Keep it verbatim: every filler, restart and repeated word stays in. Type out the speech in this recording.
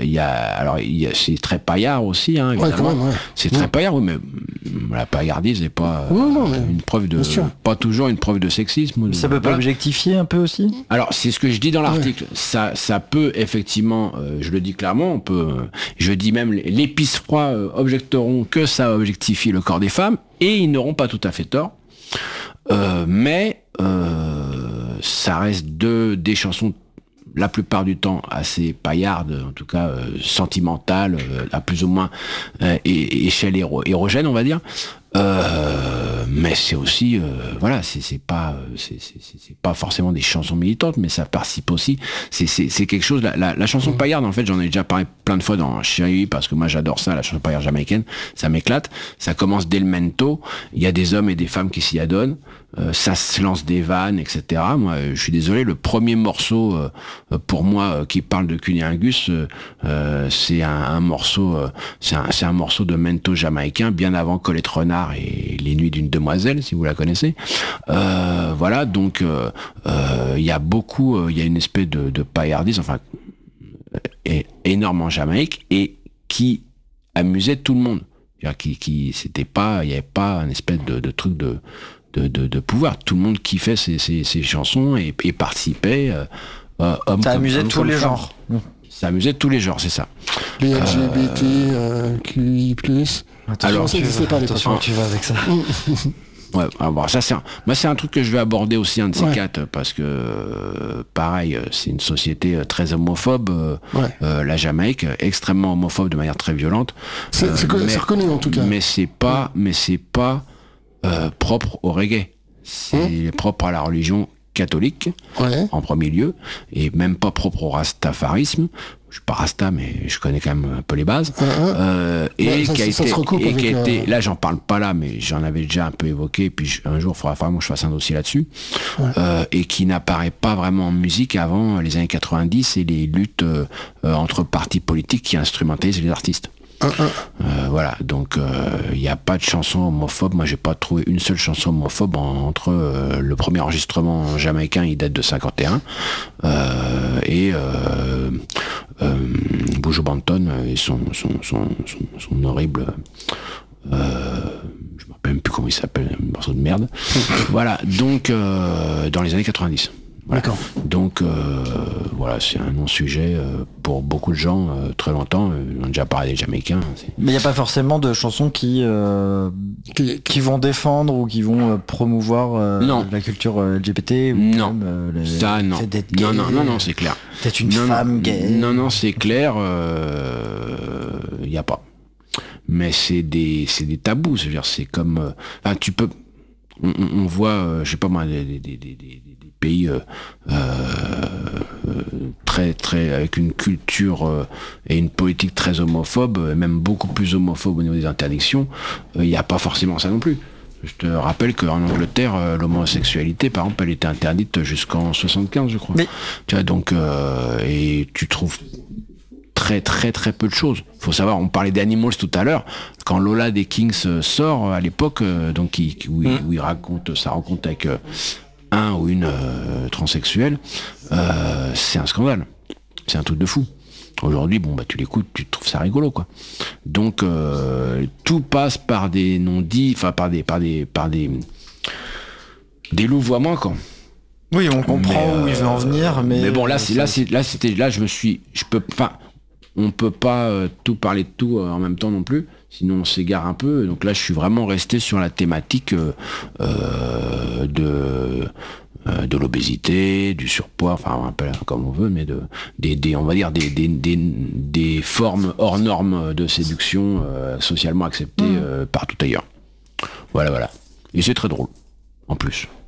il y a, alors il y a, c'est très paillard aussi, hein, évidemment. Ouais, quand même, ouais. C'est très ouais. paillard, oui, mais la paillardise n'est pas euh, non, non, mais une preuve de, pas toujours une preuve de sexisme. Mais ça peut voilà. pas objectifier un peu aussi. Alors c'est ce que je dis dans l'article. Ouais. Ça, ça peut effectivement, euh, je le dis clairement, on peut, euh, je dis même les pisse froids euh, objecteront que ça objectifie le corps des femmes et ils n'auront pas tout à fait tort. Euh, mais euh, ça reste de, des chansons la plupart du temps assez paillardes, en tout cas euh, sentimentales, euh, à plus ou moins euh, é- échelle héro- érogène, on va dire. Euh, mais c'est aussi, euh, voilà, c'est, c'est pas, c'est, c'est, c'est pas forcément des chansons militantes, mais ça participe aussi. C'est, c'est, c'est quelque chose. La, la, la chanson paillarde, en fait, j'en ai déjà parlé plein de fois dans Chérie, parce que moi j'adore ça, la chanson paillarde jamaïcaine, ça m'éclate. Ça commence dès le mento. Il y a des hommes et des femmes qui s'y adonnent. Euh, ça se lance des vannes, et cetera. Moi, je suis désolé, le premier morceau euh, pour moi euh, qui parle de cunnilingus, euh, euh, c'est un, un morceau, euh, c'est un, c'est un morceau de mento jamaïcain, bien avant Colette Renard et Les Nuits d'une demoiselle, si vous la connaissez. Euh, voilà, donc il euh, euh, y a beaucoup, il euh, y a une espèce de, de paillardise, enfin euh, énorme en Jamaïque et qui amusait tout le monde. C'est-à-dire qui, qui, c'était pas, il n'y avait pas un espèce de, de truc de De, de, de pouvoir. Tout le monde kiffait ces, ces, ces chansons et, et participait. Euh, euh, homme ça comme, amusait homme tous comme les femme. genres. Ça amusait tous les genres, c'est ça. Les L G B T, euh, Q I plus. Alors, ça n'existait pas à l'époque. attention, tu vas avec ça. Ouais, alors ça c'est un, moi c'est un truc que je vais aborder aussi un de ces ouais. quatre parce que euh, pareil c'est une société très homophobe euh, ouais. euh, la Jamaïque extrêmement homophobe de manière très violente. C'est, euh, c'est, mais, c'est reconnu en tout cas. Mais c'est pas, ouais. mais c'est pas euh, propre au reggae. C'est mmh. propre à la religion catholique ouais. en premier lieu et même pas propre au rastafarisme. Je suis pas rasta mais je connais quand même un peu les bases. Ah, ah. Euh, et ouais, ça, qui a ça, été, ça et qui a euh... été, là j'en parle pas là mais j'en avais déjà un peu évoqué puis je, un jour il faudra vraiment que je fasse un dossier là-dessus ouais. euh, et qui n'apparaît pas vraiment en musique avant les années quatre-vingt-dix et les luttes euh, entre partis politiques qui instrumentalisent les artistes. Uh, uh. Euh, voilà, donc il euh, n'y a pas de chanson homophobe. Moi, j'ai pas trouvé une seule chanson homophobe en, entre euh, le premier enregistrement jamaïcain, il date de cinquante et un, euh, et euh, euh, Buju Banton et son, son, son, son, son horrible. Euh, je me rappelle même plus comment il s'appelle, un morceau de merde. Voilà, donc euh, dans les années quatre-vingt-dix. Voilà. D'accord. Donc euh, voilà, c'est un non-sujet euh, pour beaucoup de gens euh, très longtemps. Euh, on a déjà parlé des Jamaïcains. C'est... Mais il n'y a pas forcément de chansons qui, euh, qui qui vont défendre ou qui vont euh, promouvoir euh, non. la culture euh, L G B T ou non. même, euh, les, ça non. D'être gay, non non non non c'est clair. D'être une non, femme non, gay. Non non c'est clair. Il euh, y a pas. Mais c'est des c'est des tabous. C'est-à-dire c'est comme. Euh, enfin tu peux. On, on voit euh, je sais pas moi des des des, des, des pays euh, euh, très très avec une culture euh, et une politique très homophobe, même beaucoup plus homophobe au niveau des interdictions. Il euh, n'y a pas forcément ça non plus. Je te rappelle qu'en Angleterre, euh, l'homosexualité, par exemple, elle était interdite jusqu'en soixante-quinze, je crois. Mais... Tu vois, donc euh, et tu trouves très très très peu de choses. Faut savoir, on parlait d'Animals tout à l'heure. Quand Lola des Kings sort à l'époque, euh, donc il, où, il, où il raconte, ça raconte avec euh, un ou une euh, transsexuelle, euh, c'est un scandale. C'est un truc de fou. Aujourd'hui, bon bah tu l'écoutes, tu trouves ça rigolo quoi. Donc euh, tout passe par des non-dits, enfin par des par des par des des louvoiements quoi. Oui, on comprend mais, où euh, il veut en venir, mais mais bon là c'est là c'est là c'était là je me suis je peux enfin on peut pas euh, tout parler de tout euh, en même temps non plus. Sinon on s'égare un peu, donc là je suis vraiment resté sur la thématique euh, euh, de euh, de l'obésité, du surpoids, enfin on appelle comme on veut, mais de des, des on va dire des des, des des formes hors normes de séduction euh, socialement acceptées euh, partout ailleurs. Voilà voilà. Et c'est très drôle en plus.